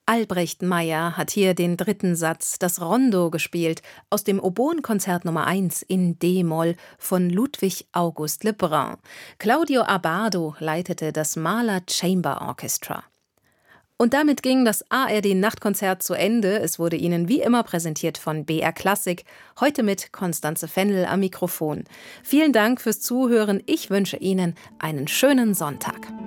Albrecht Meyer hat hier den dritten Satz, das Rondo, gespielt, aus dem Oboenkonzert Nummer 1 in d-Moll von Ludwig August Le Brun. Claudio Abbado leitete das Mahler Chamber Orchestra. Und damit ging das ARD-Nachtkonzert zu Ende. Es wurde Ihnen wie immer präsentiert von BR Klassik, heute mit Constanze Fennel am Mikrofon. Vielen Dank fürs Zuhören. Ich wünsche Ihnen einen schönen Sonntag.